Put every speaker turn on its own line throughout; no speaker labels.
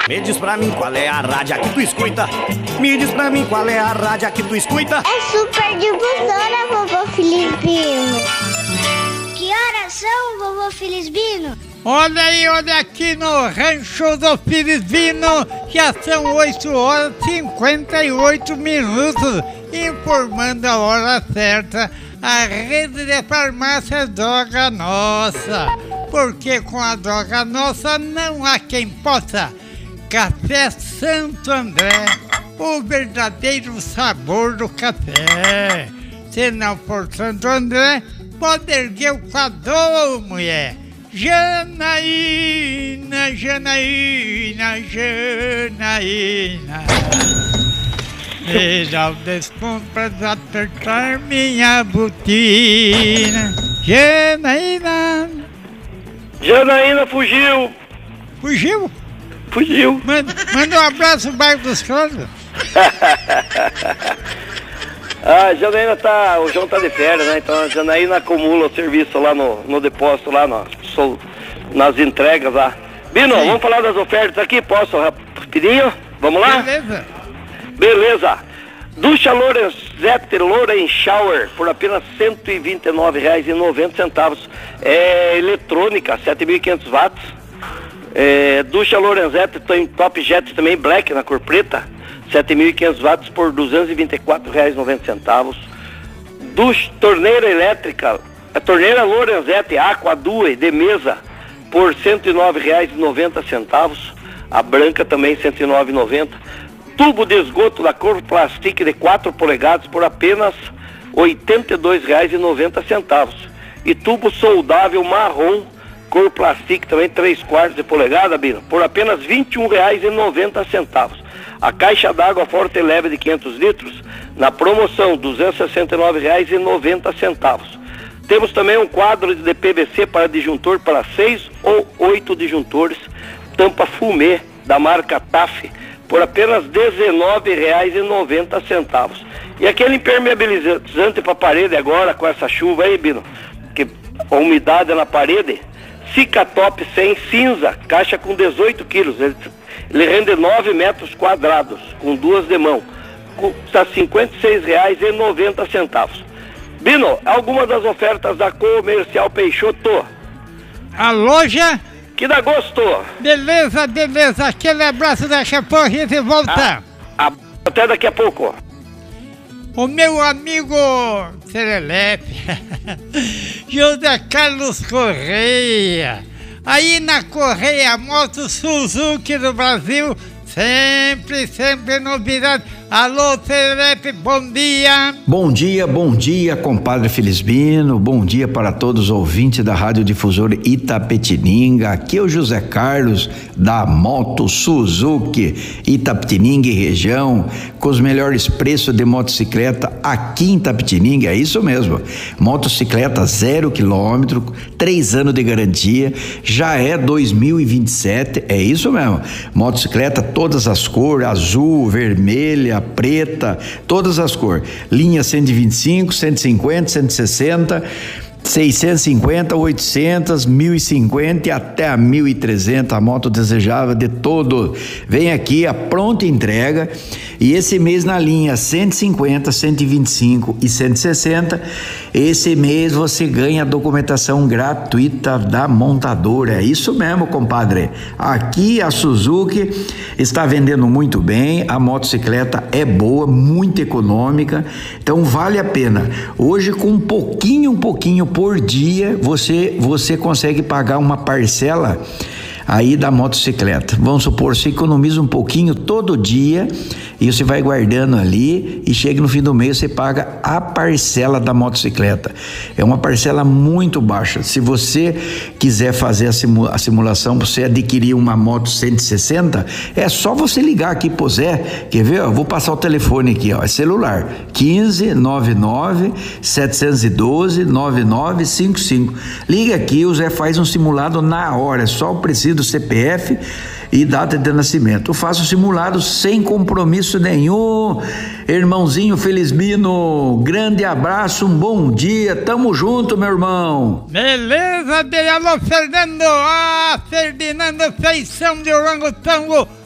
Me diz pra mim qual é a rádio que tu escuta. Me diz pra mim qual é a rádio que tu escuta.
É Super Difusora, vovô Felizbino. Que horas são, vovô Felizbino?
Olha aí, olha aqui no Rancho do Felizbino, já são 8h58, informando a hora certa, a rede de farmácias Droga Nossa, porque com a Droga Nossa não há quem possa. Café Santo André, o verdadeiro sabor do café. Se não for Santo André, pode erguer o quadrô, mulher. Janaína, Janaína, Janaína, me dá o desconto pra apertar minha botina. Janaína.
Janaína fugiu.
Fugiu?
Fugiu.
Manda um abraço no bairro dos Clãs.
A Janaína tá, o João tá de férias, né? Então a Janaína acumula o serviço lá no depósito, lá nas entregas lá. Bino, vamos falar das ofertas aqui, posso rapidinho? Vamos lá?
Beleza.
Beleza. Ducha Lorenzetti Loren Shower por apenas R$ 129,90. É eletrônica, 7.500 watts. Ducha Lorenzetti tem Top Jet também, Black, na cor preta. 7.500 watts por R$ 224,90. Torneira elétrica, a torneira Lorenzetti Aqua Due de mesa por R$ 109,90. A branca também R$ 109,90. Tubo de esgoto da cor plastique de 4 polegadas por apenas R$ 82,90. E tubo soldável marrom cor plastique também 3/4 de polegada, Bino, por apenas R$ 21,90. A caixa d'água forte e leve de 500 litros, na promoção, R$ 269,90. Temos também um quadro de PVC para disjuntor para 6 ou 8 disjuntores, tampa fumê da marca TAF, por apenas R$ 19,90. E aquele impermeabilizante para parede agora, com essa chuva aí, Bino, que a umidade na parede, Cicatop 100 cinza, caixa com 18 quilos, ele rende 9 metros quadrados, com duas de mão, custa R$ 56,90. Bino, algumas das ofertas da Comercial Peixoto.
A loja?
Que dá gosto.
Beleza, beleza, aquele abraço da Chapão, a gente volta.
Até daqui a pouco.
O meu amigo Serelepe, José Carlos Correia, aí na Correia Moto Suzuki do Brasil, sempre novidade. Alô, Serelepe, bom dia.
Bom dia, compadre Felizbino, bom dia para todos os ouvintes da Rádio Difusora Itapetininga. Aqui é o José Carlos da Moto Suzuki Itapetininga e região, com os melhores preços de motocicleta aqui em Itapetininga, é isso mesmo. Motocicleta 0 km, 3 anos de garantia, já é 2027, é isso mesmo. Motocicleta todas as cores, azul, vermelha, preta, todas as cores. Linha 125, 150, 160, 650, 800, 1050 e até a 1300, a moto desejável de todo. Vem aqui a pronta entrega, e esse mês na linha 150, 125 e 160, esse mês você ganha a documentação gratuita da montadora. É isso mesmo, compadre. Aqui a Suzuki está vendendo muito bem, a motocicleta é boa, muito econômica, então vale a pena. Hoje com um pouquinho por dia, você consegue pagar uma parcela aí da motocicleta. Vamos supor, você economiza um pouquinho todo dia e você vai guardando ali e chega no fim do mês, você paga a parcela da motocicleta. É uma parcela muito baixa. Se você quiser fazer a simulação para você adquirir uma moto 160, é só você ligar aqui pro Zé, quer ver? Eu vou passar o telefone aqui, ó, é celular, 1599-712-9955. Liga aqui, o Zé faz um simulado na hora, é só o preciso do CPF e data de nascimento. Eu faço simulado sem compromisso nenhum. Irmãozinho Felizbino, grande abraço, um bom dia, tamo junto, meu irmão.
Beleza, alô, Fernando, Ferdinando Feição de Orangotango,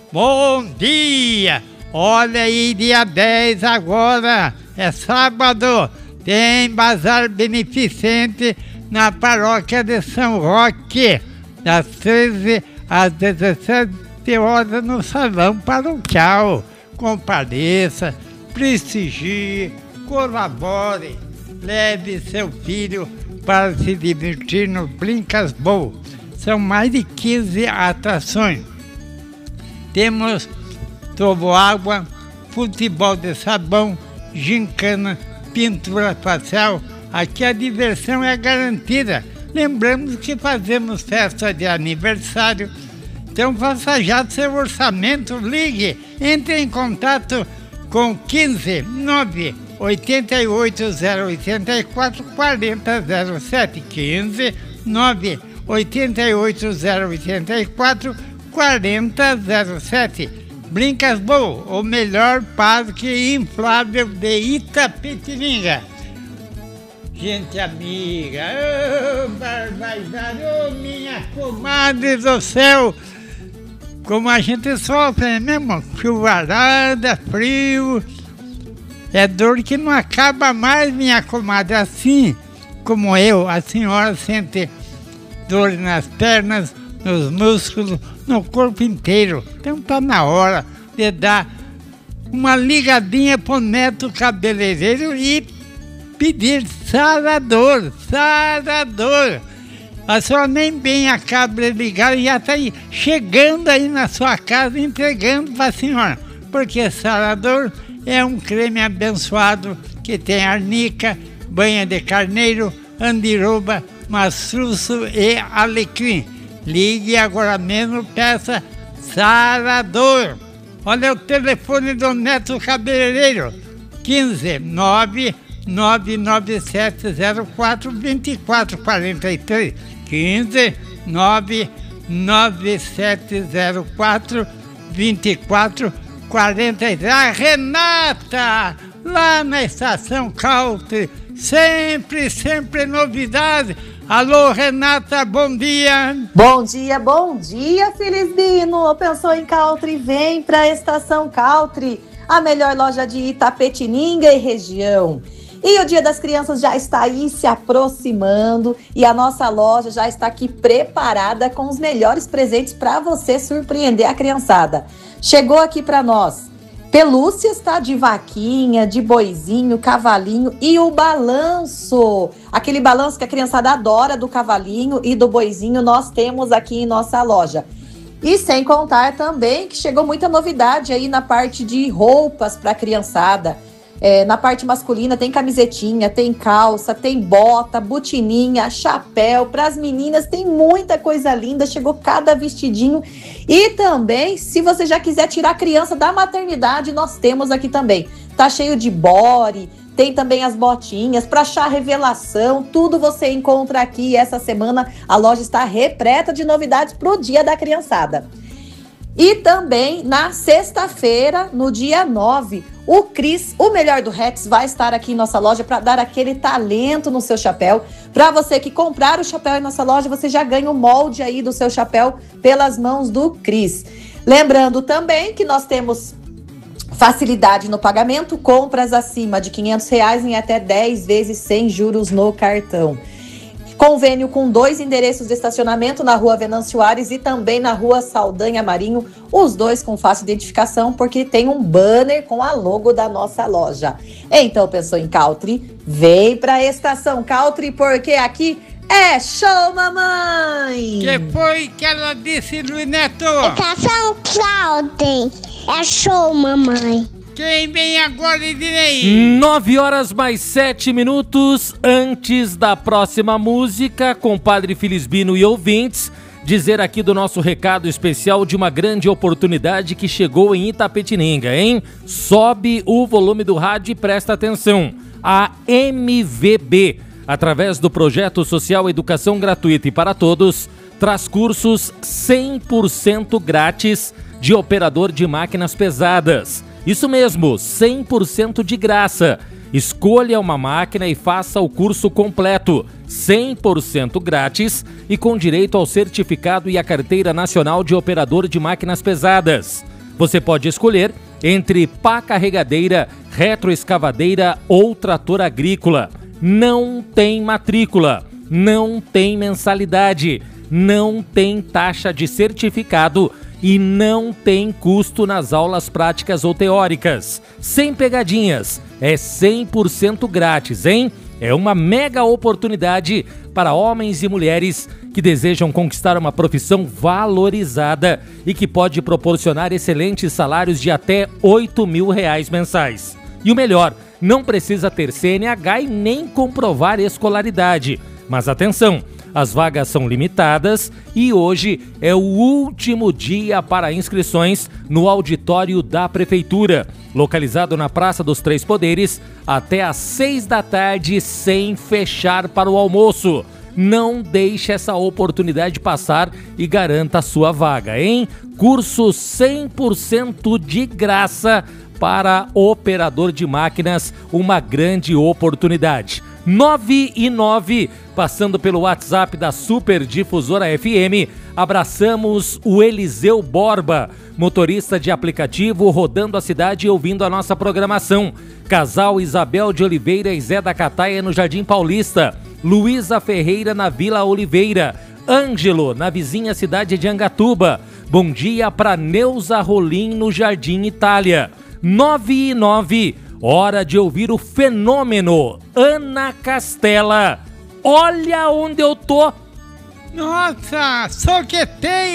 Bom dia! Olha aí, dia 10 agora, é sábado, tem bazar beneficente na paróquia de São Roque, das 13 às 17 horas no salão paroquial. Compareça, prestigie, colabore, leve seu filho para se divertir no Brincas Bowl. São mais de 15 atrações. Temos toboágua, futebol de sabão, gincana, pintura facial. Aqui a diversão é garantida. Lembramos que fazemos festa de aniversário. Então faça já seu orçamento, ligue, entre em contato com 15 9 88 084 40 07, 15 9 88 084 40 07. Brincas Bowl, o melhor parque inflável de Itapetininga. Gente amiga, barbaridade, minha comadre do céu, como a gente sofre mesmo, chuvarada, frio, é dor que não acaba mais, minha comadre, assim como eu, a senhora sente dor nas pernas, nos músculos, no corpo inteiro. Então tá na hora de dar uma ligadinha pro Neto Cabeleireiro e pedir sarador. A senhora nem bem acaba de ligar e já tá aí, chegando aí na sua casa, entregando pra senhora. Porque sarador é um creme abençoado que tem arnica, banha de carneiro, andiroba, maçuço e alecrim. Ligue agora mesmo, peça sarador. Olha o telefone do Neto Cabeleireiro, 15 9 99704 2443, 15 9 9704 2443. A Renata, lá na Estação Country, sempre novidade. Alô, Renata, bom dia.
Bom dia, Felisbino. Pensou em Country? Vem para a Estação Country, a melhor loja de Itapetininga e região. E o Dia das Crianças já está aí se aproximando e a nossa loja já está aqui preparada com os melhores presentes para você surpreender a criançada. Chegou aqui para nós pelúcias, tá? De vaquinha, de boizinho, cavalinho e o balanço. Aquele balanço que a criançada adora do cavalinho e do boizinho, nós temos aqui em nossa loja. E sem contar também que chegou muita novidade aí na parte de roupas para a criançada. Na parte masculina tem camisetinha, tem calça, tem bota, botininha, chapéu. Para as meninas tem muita coisa linda, chegou cada vestidinho. E também, se você já quiser tirar a criança da maternidade, nós temos aqui também. Tá cheio de body, tem também as botinhas, para chá revelação, tudo você encontra aqui. Essa semana a loja está repleta de novidades pro Dia da Criançada. E também na sexta-feira, no dia 9, o Cris, o melhor do Rex, vai estar aqui em nossa loja para dar aquele talento no seu chapéu. Para você que comprar o chapéu em nossa loja, você já ganha o molde aí do seu chapéu pelas mãos do Cris. Lembrando também que nós temos facilidade no pagamento, compras acima de R$500 em até 10 vezes sem juros no cartão. Convênio com 2 endereços de estacionamento na Rua Venâncio Aires e também na Rua Saldanha Marinho, os dois com fácil identificação, porque tem um banner com a logo da nossa loja. Então, pensou em Country? Vem pra Estação Country, porque aqui é show, mamãe!
Que foi que ela disse, Luiz Neto?
Estação Country, é show, mamãe.
Quem vem agora, Ednei?
9h mais 7 antes da próxima música, compadre Felisbino e ouvintes, dizer aqui do nosso recado especial de uma grande oportunidade que chegou em Itapetininga, hein? Sobe o volume do rádio e presta atenção. A MVB, através do projeto social Educação Gratuita e para Todos, traz cursos 100% grátis de operador de máquinas pesadas. Isso mesmo, 100% de graça. Escolha uma máquina e faça o curso completo, 100% grátis e com direito ao certificado e à carteira nacional de operador de máquinas pesadas. Você pode escolher entre pá carregadeira, retroescavadeira ou trator agrícola. Não tem matrícula, não tem mensalidade, não tem taxa de certificado e não tem custo nas aulas práticas ou teóricas. Sem pegadinhas, é 100% grátis, hein? É uma mega oportunidade para homens e mulheres que desejam conquistar uma profissão valorizada e que pode proporcionar excelentes salários de até R$8.000 mensais. E o melhor, não precisa ter CNH e nem comprovar escolaridade. Mas atenção, as vagas são limitadas e hoje é o último dia para inscrições no auditório da Prefeitura, localizado na Praça dos Três Poderes, até às 6 da tarde, sem fechar para o almoço. Não deixe essa oportunidade passar e garanta a sua vaga, hein? Curso 100% de graça para operador de máquinas, uma grande oportunidade. 9 e 9, passando pelo WhatsApp da Super Difusora FM, abraçamos o Eliseu Borba, motorista de aplicativo, rodando a cidade e ouvindo a nossa programação. Casal Isabel de Oliveira e Zé da Cataia no Jardim Paulista. Luísa Ferreira na Vila Oliveira. Ângelo na vizinha cidade de Angatuba. Bom dia para Neuza Rolim no Jardim Itália. 9 e 9, hora de ouvir o fenômeno Ana Castela. Olha onde eu tô.
Nossa, soquetei